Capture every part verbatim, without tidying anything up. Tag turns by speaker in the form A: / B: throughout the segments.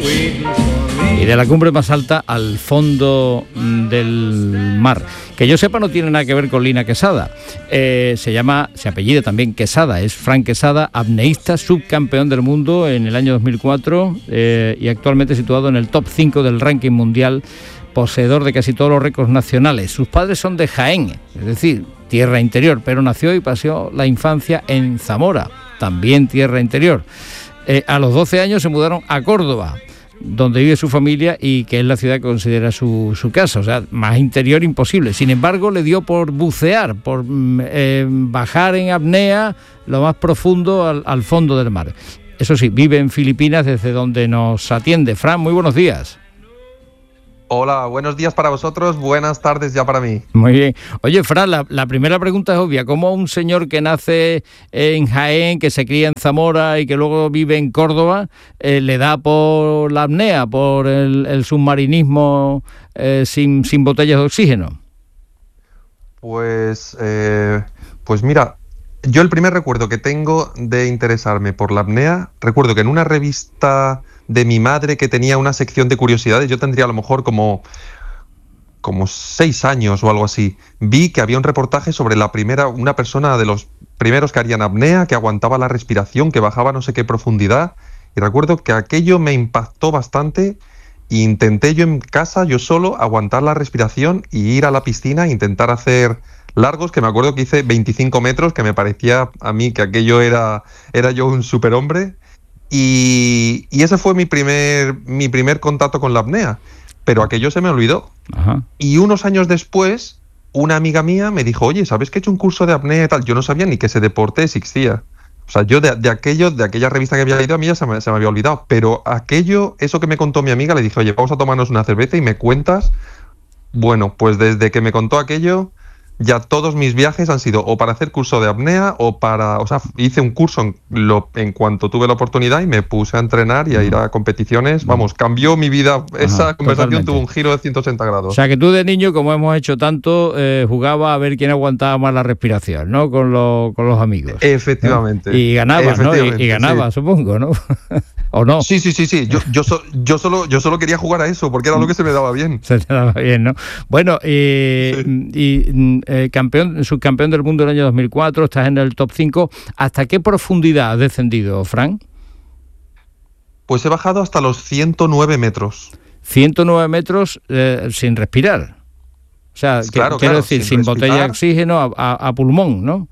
A: Y de la cumbre más alta al fondo del mar. Que yo sepa no tiene nada que ver con Lina Quesada. Eh, se llama, se apellida también Quesada, es Fran Quesada, apneísta, subcampeón del mundo en el año dos mil cuatro eh, y actualmente situado en el top cinco del ranking mundial, poseedor de casi todos los récords nacionales. Sus padres son de Jaén, es decir, tierra interior, pero nació y pasó la infancia en Zamora, también tierra interior. Eh, a los doce años se mudaron a Córdoba, donde vive su familia y que es la ciudad que considera su, su casa, o sea, más interior imposible. Sin embargo, le dio por bucear, por eh, bajar en apnea lo más profundo al, al fondo del mar. Eso sí, vive en Filipinas, desde donde nos atiende. Fran, muy buenos días.
B: Hola, buenos días para vosotros, buenas tardes ya para mí.
A: Muy bien. Oye, Fran, la, la primera pregunta es obvia. ¿Cómo un señor que nace en Jaén, que se cría en Zamora y que luego vive en Córdoba, eh, le da por la apnea, por el, el submarinismo eh, sin, sin botellas de oxígeno?
B: Pues, eh, pues mira, yo el primer recuerdo que tengo de interesarme por la apnea, recuerdo que en una revista de mi madre que tenía una sección de curiosidades, yo tendría a lo mejor como, como seis años o algo así, vi que había un reportaje sobre la primera, una persona de los primeros que harían apnea, que aguantaba la respiración, que bajaba no sé qué profundidad, y recuerdo que aquello me impactó bastante e intenté yo en casa, yo solo, aguantar la respiración y ir a la piscina e intentar hacer largos, que me acuerdo que hice veinticinco metros, que me parecía a mí que aquello era, era yo un superhombre. Y, y ese fue mi primer, mi primer contacto con la apnea, pero aquello se me olvidó.
A: Ajá.
B: Y unos años después, una amiga mía me dijo, oye, ¿sabes que he hecho un curso de apnea y tal? Yo no sabía ni que ese deporte existía. O sea, yo de, de aquello, de aquella revista que había leído, a mí ya se me, se me había olvidado. Pero aquello, eso que me contó mi amiga, le dije, oye, vamos a tomarnos una cerveza y me cuentas. Bueno, pues desde que me contó aquello, ya todos mis viajes han sido o para hacer curso de apnea o para... O sea, hice un curso en, lo, en cuanto tuve la oportunidad y me puse a entrenar y a ir a competiciones. Vamos, cambió mi vida. Esa
A: Ajá,
B: conversación
A: totalmente.
B: tuvo un giro de ciento ochenta grados.
A: O sea, que tú de niño, como hemos hecho tanto, eh, jugaba a ver quién aguantaba más la respiración, ¿no? Con, lo, con los amigos.
B: Efectivamente.
A: ¿No? Y ganabas, ¿no? Y, y ganaba,
B: sí.
A: Supongo, ¿no? ¿O no?
B: Sí, sí, sí, sí. Yo, yo, so, yo, solo, yo solo quería jugar a eso porque era lo que se me daba bien.
A: Se te daba bien, ¿no? Bueno, eh, sí. y eh, campeón, subcampeón del mundo en el año dos mil cuatro, estás en el top cinco. ¿Hasta qué profundidad has descendido, Fran?
B: Pues he bajado hasta los ciento nueve metros.
A: ciento nueve metros eh, sin respirar. O sea, que,
B: claro,
A: quiero
B: claro,
A: decir, sin,
B: sin
A: sin botella de oxígeno a, a, a pulmón, ¿no?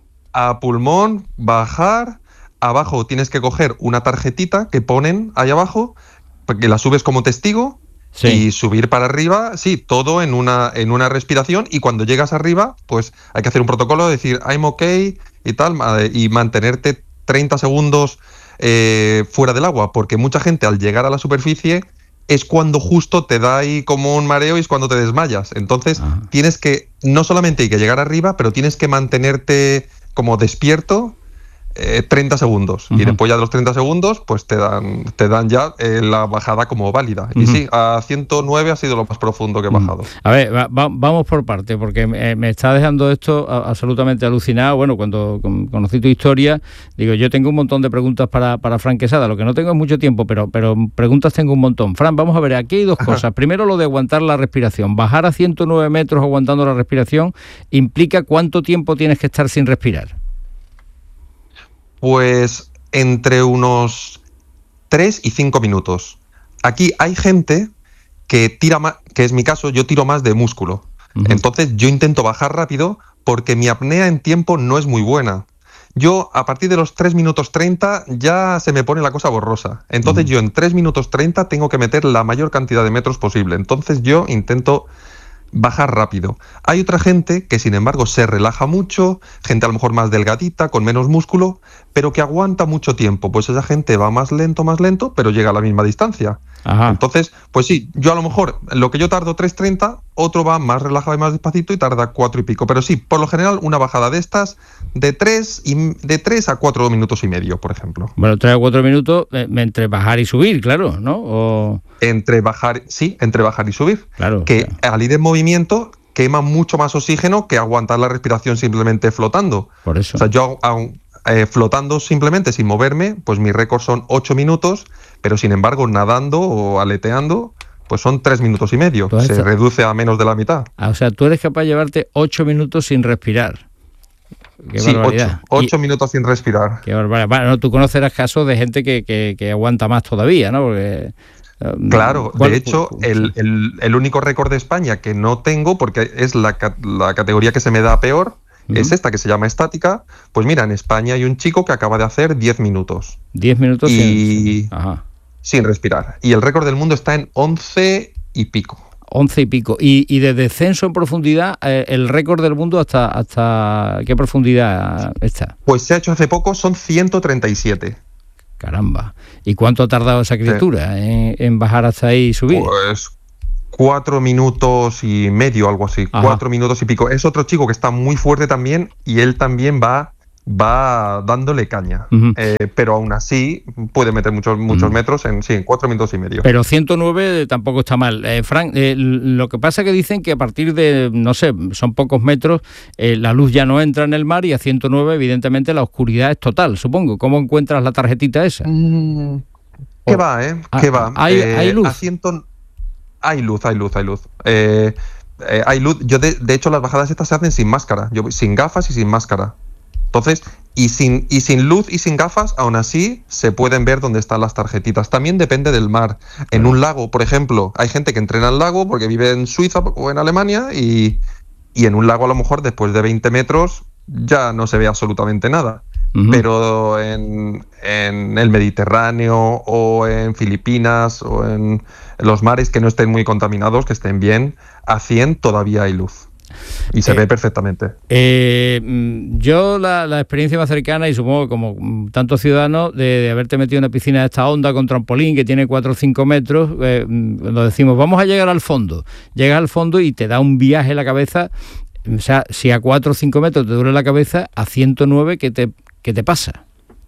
B: A pulmón, bajar... Abajo tienes que coger una tarjetita que ponen ahí abajo, que la subes como testigo, sí. Y subir para arriba, sí, todo en una, en una respiración, y cuando llegas arriba, pues hay que hacer un protocolo, decir I'm okay y tal, y mantenerte treinta segundos eh, fuera del agua, porque mucha gente al llegar a la superficie es cuando justo te da ahí como un mareo y es cuando te desmayas. Entonces Ajá. tienes que, no solamente hay que llegar arriba, pero tienes que mantenerte como despierto, Eh, treinta segundos. Uh-huh. Y después ya de los treinta segundos pues te dan te dan ya eh, la bajada como válida. Uh-huh. Y sí, a ciento nueve ha sido lo más profundo que he bajado. Uh-huh.
A: A ver, va, va, vamos por parte, porque me, me está dejando esto absolutamente alucinado. Bueno, cuando con, conocí tu historia, digo, yo tengo un montón de preguntas para, para Fran Quesada. Lo que no tengo es mucho tiempo, pero, pero preguntas tengo un montón. Fran, vamos a ver, aquí hay dos Ajá. cosas. Primero, lo de aguantar la respiración. Bajar a ciento nueve metros aguantando la respiración implica cuánto tiempo tienes que estar sin respirar.
B: Pues entre unos tres y cinco minutos. Aquí hay gente que tira más, que es mi caso, yo tiro más de músculo. Uh-huh. Entonces yo intento bajar rápido porque mi apnea en tiempo no es muy buena. Yo a partir de los tres minutos treinta ya se me pone la cosa borrosa. Entonces uh-huh. yo en tres minutos treinta tengo que meter la mayor cantidad de metros posible. Entonces yo intento bajar rápido. Hay otra gente que sin embargo se relaja mucho, gente a lo mejor más delgadita, con menos músculo, pero que aguanta mucho tiempo. Pues esa gente va más lento, más lento, pero llega a la misma distancia. Ajá. Entonces, pues sí, yo a lo mejor, lo que yo tardo tres treinta, otro va más relajado y más despacito y tarda cuatro y pico. Pero sí, por lo general, una bajada de estas de tres, y, de tres a cuatro minutos y medio, por ejemplo.
A: Bueno, tres a cuatro minutos eh, entre bajar y subir, claro, ¿no? O...
B: Entre bajar, sí, entre bajar y subir.
A: Claro.
B: Que
A: claro.
B: al ir en movimiento quema mucho más oxígeno que aguantar la respiración simplemente flotando.
A: Por eso.
B: O sea, yo eh, flotando simplemente sin moverme, pues mi récord son ocho minutos, pero sin embargo nadando o aleteando, pues son tres minutos y medio.
A: Pues
B: se
A: esto...
B: reduce a menos de la mitad.
A: Ah, o sea, tú eres capaz de llevarte ocho minutos sin respirar. Qué
B: sí,
A: barbaridad.
B: ocho, ocho y... minutos sin respirar.
A: Qué barbaridad. Bueno, tú conocerás casos de gente que, que, que aguanta más todavía, ¿no? Porque...
B: Claro, de hecho, el, el, el único récord de España que no tengo, porque es la, la categoría que se me da peor, uh-huh. es esta que se llama estática. Pues mira, en España hay un chico que acaba de hacer diez minutos.
A: diez minutos
B: y...
A: sin, Ajá.
B: sin respirar. Y el récord del mundo está en once y pico.
A: once y pico. Y, y de descenso en profundidad, eh, el récord del mundo, ¿hasta, ¿hasta qué profundidad está?
B: Pues se ha hecho hace poco, son ciento treinta y siete.
A: Caramba. ¿Y cuánto ha tardado esa criatura sí. en, en bajar hasta ahí y subir?
B: Pues cuatro minutos y medio, algo así. Ajá. Cuatro minutos y pico. Es otro chico que está muy fuerte también y él también va, va dándole caña. Uh-huh. Eh, pero aún así puede meter muchos, muchos uh-huh. metros en, sí, en cuatro minutos y medio.
A: Pero ciento nueve tampoco está mal. Eh, Frank, eh, lo que pasa es que dicen que a partir de, no sé, son pocos metros, eh, la luz ya no entra en el mar y a ciento nueve evidentemente la oscuridad es total, supongo. ¿Cómo encuentras la tarjetita esa?
B: Mm, ¿Qué o, va, eh? ¿Qué va?
A: ¿Hay,
B: eh,
A: ¿hay luz?
B: A ciento... Hay luz, hay luz, hay luz. Eh, eh, hay luz. Yo de, de hecho las bajadas estas se hacen sin máscara, yo sin gafas y sin máscara. Entonces, y sin, y sin luz y sin gafas, aún así se pueden ver dónde están las tarjetitas. También depende del mar. En un lago, por ejemplo, hay gente que entrena al lago porque vive en Suiza o en Alemania y, y en un lago a lo mejor después de veinte metros ya no se ve absolutamente nada. Uh-huh. Pero en, en el Mediterráneo o en Filipinas o en los mares que no estén muy contaminados, que estén bien, a cien todavía hay luz. Y se eh, ve perfectamente.
A: Eh, yo la, la experiencia más cercana, y supongo que como tantos ciudadanos, de, de haberte metido en una piscina de esta onda con trampolín que tiene cuatro o cinco metros, eh, lo decimos, vamos a llegar al fondo. Llegas al fondo y te da un viaje en la cabeza. O sea, si a cuatro o cinco metros te duele la cabeza, a ciento nueve, ¿qué te, qué te pasa?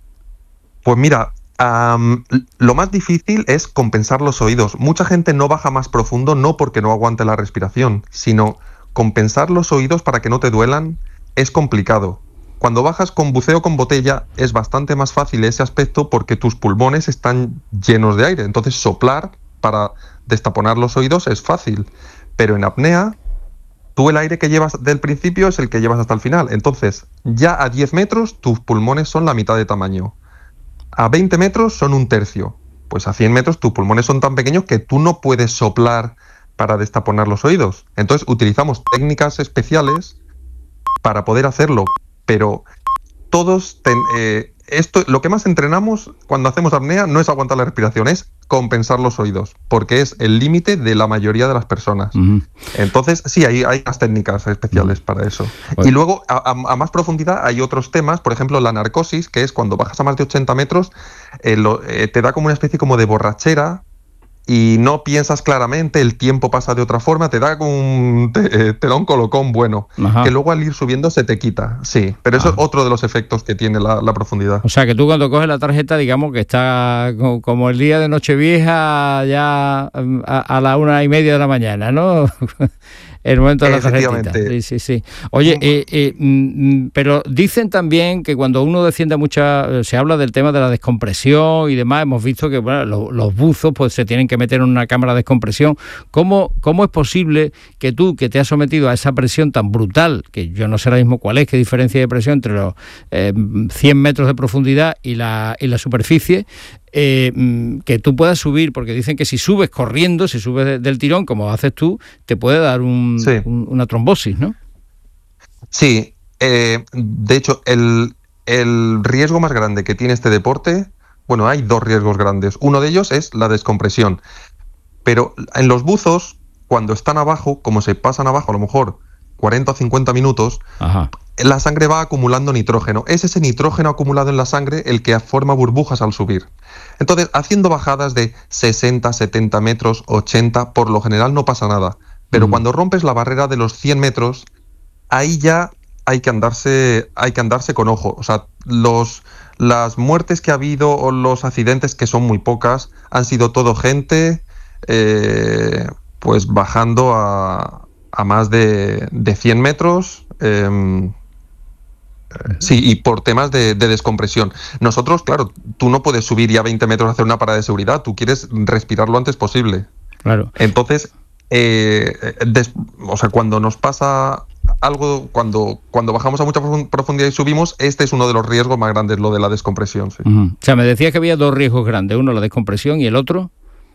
B: Pues mira, um, lo más difícil es compensar los oídos. Mucha gente no baja más profundo no porque no aguante la respiración, sino... compensar los oídos para que no te duelan es complicado. Cuando bajas con buceo con botella es bastante más fácil ese aspecto porque tus pulmones están llenos de aire. Entonces soplar para destaponar los oídos es fácil. Pero en apnea, tú el aire que llevas del principio es el que llevas hasta el final. Entonces ya a diez metros tus pulmones son la mitad de tamaño. A veinte metros son un tercio. Pues a cien metros tus pulmones son tan pequeños que tú no puedes soplar para destaponar los oídos. Entonces utilizamos técnicas especiales para poder hacerlo, pero todos ten, eh, esto, lo que más entrenamos cuando hacemos apnea no es aguantar la respiración, es compensar los oídos, porque es el límite de la mayoría de las personas. Uh-huh. Entonces sí, hay, hay unas técnicas especiales uh-huh. para eso. Bueno. Y luego a, a, a más profundidad hay otros temas, por ejemplo la narcosis, que es cuando bajas a más de ochenta metros, eh, lo, eh, te da como una especie como de borrachera, y no piensas claramente, el tiempo pasa de otra forma, te da un, te, te da un colocón bueno, Ajá. que luego al ir subiendo se te quita, sí, pero eso Ajá. es otro de los efectos que tiene la, la profundidad.
A: O sea, que tú cuando coges la tarjeta, digamos que está como el día de Nochevieja ya a, a la una y media de la mañana, ¿no? El momento de la tarjetita. Sí, sí, sí. Oye, eh, eh, mm, pero dicen también que cuando uno desciende mucha, se habla del tema de la descompresión y demás. Hemos visto que bueno, los, los buzos pues se tienen que meter en una cámara de descompresión. ¿Cómo, cómo es posible que tú, que te has sometido a esa presión tan brutal, que yo no sé ahora mismo cuál es, qué diferencia de presión entre los eh, cien metros de profundidad y la, y la superficie, Eh, que tú puedas subir, porque dicen que si subes corriendo, si subes de, del tirón, como haces tú, te puede dar un, sí. un, una trombosis, ¿no?
B: Sí, eh, de hecho, el, el riesgo más grande que tiene este deporte, bueno, hay dos riesgos grandes. Uno de ellos es la descompresión. Pero en los buzos, cuando están abajo, como se pasan abajo a lo mejor cuarenta o cincuenta minutos, Ajá. la sangre va acumulando nitrógeno. Es ese nitrógeno acumulado en la sangre el que forma burbujas al subir. Entonces, haciendo bajadas de sesenta, setenta metros, ochenta, por lo general no pasa nada. Pero mm. cuando rompes la barrera de los cien metros, ahí ya hay que andarse, hay que andarse con ojo. O sea, los, las muertes que ha habido o los accidentes, que son muy pocas, han sido todo gente eh, pues bajando a... a más de, de cien metros, eh, Sí, y por temas de, de descompresión. Nosotros, claro, tú no puedes subir ya veinte metros a hacer una parada de seguridad, tú quieres respirar lo antes posible.
A: Claro.
B: Entonces, eh, des, o sea, cuando nos pasa algo, cuando, cuando bajamos a mucha profundidad y subimos, este es uno de los riesgos más grandes, lo de la descompresión. Sí.
A: Uh-huh. O sea, me decías que había dos riesgos grandes, uno la descompresión y el otro...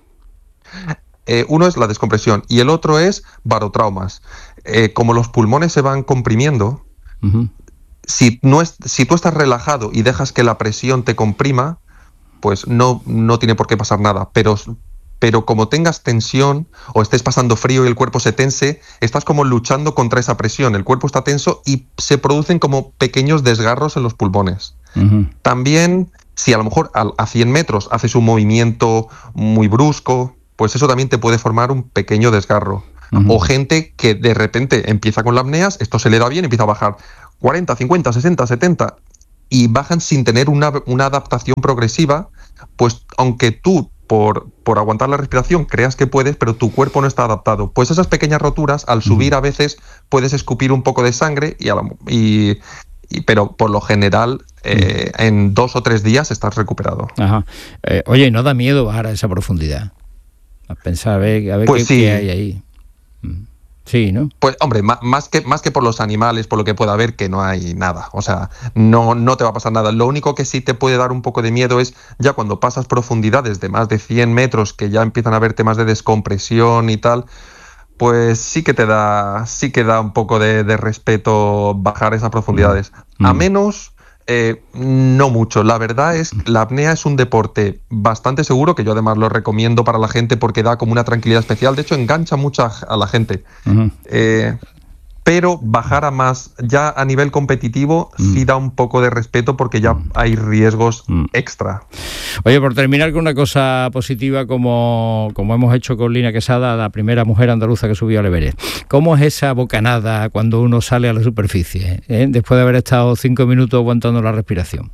B: Eh, uno es la descompresión y el otro es barotraumas. Eh, como los pulmones se van comprimiendo, uh-huh. si, no es, si tú estás relajado y dejas que la presión te comprima, pues no, no tiene por qué pasar nada. Pero, pero como tengas tensión o estés pasando frío y el cuerpo se tense, estás como luchando contra esa presión. El cuerpo está tenso y se producen como pequeños desgarros en los pulmones. Uh-huh. También, si a lo mejor a, a cien metros haces un movimiento muy brusco, pues eso también te puede formar un pequeño desgarro. Uh-huh. O gente que de repente empieza con la apneas, esto se le da bien, empieza a bajar cuarenta, cincuenta, sesenta, setenta y bajan sin tener una, una adaptación progresiva, pues aunque tú por, por aguantar la respiración creas que puedes, pero tu cuerpo no está adaptado. Pues esas pequeñas roturas, al subir uh-huh. a veces puedes escupir un poco de sangre, y, a la, y, y pero por lo general eh, uh-huh. en dos o tres días estás recuperado.
A: Ajá. Eh, oye, ¿no da miedo bajar a esa profundidad? A pensar, a ver, a ver
B: pues
A: qué,
B: sí.
A: qué hay ahí. Sí, ¿no?
B: Pues, hombre, más que, más que por los animales, por lo que pueda haber, que no hay nada. O sea, no, no te va a pasar nada. Lo único que sí te puede dar un poco de miedo es ya cuando pasas profundidades de más de cien metros, que ya empiezan a haber temas de descompresión y tal, pues sí que te da, sí que da un poco de, de respeto bajar esas profundidades. Mm. A menos... Eh, no mucho. La verdad es que la apnea es un deporte bastante seguro, que yo además lo recomiendo para la gente porque da como una tranquilidad especial. De hecho, engancha mucho a la gente. Uh-huh. Eh, pero bajar a más, ya a nivel competitivo, uh-huh. sí da un poco de respeto porque ya uh-huh. hay riesgos uh-huh. extra.
A: Oye, por terminar con una cosa positiva, como, como hemos hecho con Lina Quesada, la primera mujer andaluza que subió al Everest. ¿Cómo es esa bocanada cuando uno sale a la superficie, eh? después de haber estado cinco minutos aguantando la respiración?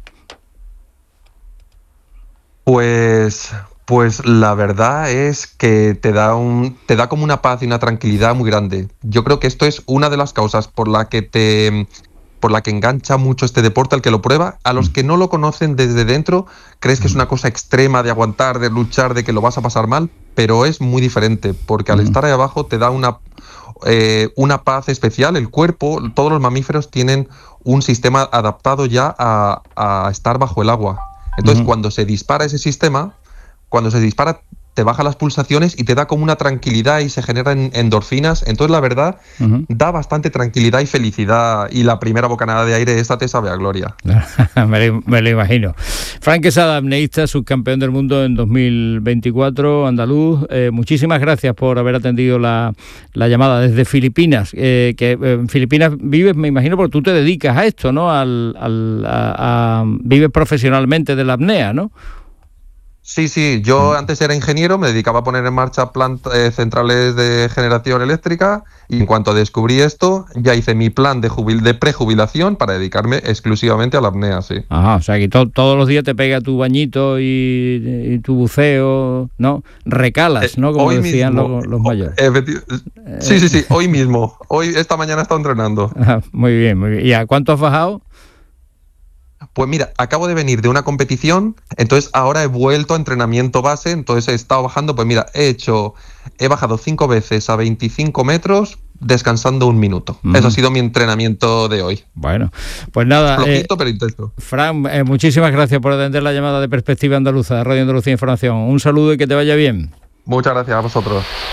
B: Pues... Pues la verdad es que te da un, te da como una paz y una tranquilidad muy grande. Yo creo que esto es una de las causas por la que te, por la que engancha mucho este deporte al que lo prueba. A los que no lo conocen desde dentro, crees que es una cosa extrema de aguantar, de luchar, de que lo vas a pasar mal, pero es muy diferente, porque al estar ahí abajo te da una, eh, una paz especial. El cuerpo, todos los mamíferos tienen un sistema adaptado ya a, a estar bajo el agua. Entonces, uh-huh. cuando se dispara ese sistema, Cuando se dispara, te baja las pulsaciones y te da como una tranquilidad y se generan endorfinas. Entonces, la verdad, uh-huh. da bastante tranquilidad y felicidad. Y la primera bocanada de aire, esta te sabe a gloria.
A: me, lo, me lo imagino. Frank Quesada, apneísta, subcampeón del mundo en dos mil veinticuatro, andaluz. Eh, muchísimas gracias por haber atendido la, la llamada desde Filipinas. Eh, que en Filipinas vives, me imagino, porque tú te dedicas a esto, ¿no? Al, al, a, a, vives profesionalmente de la apnea, ¿no?
B: Sí, sí, yo antes era ingeniero, me dedicaba a poner en marcha plantas, eh, centrales de generación eléctrica, y en cuanto descubrí esto, ya hice mi plan de, jubil, de prejubilación para dedicarme exclusivamente a la apnea, sí.
A: Ajá, o sea que to, todos los días te pega tu bañito y, y tu buceo, ¿no? Recalas, ¿no? Como
B: hoy
A: decían
B: mismo,
A: los, los mayores.
B: Efecti- sí, sí, sí, hoy mismo. Hoy, esta mañana he estado entrenando.
A: Ajá, muy bien, muy bien. ¿Y a cuánto has bajado?
B: Pues mira, acabo de venir de una competición, entonces ahora he vuelto a entrenamiento base, entonces he estado bajando, pues mira, he hecho, he bajado cinco veces a veinticinco metros, descansando un minuto. Mm. Eso ha sido mi entrenamiento de hoy.
A: Bueno, pues nada.
B: Flojito,
A: eh,
B: pero intenso.
A: Fran, eh, muchísimas gracias por atender la llamada de Perspectiva Andaluza, de Radio Andalucía Información. Un saludo y que te vaya bien.
B: Muchas gracias a vosotros.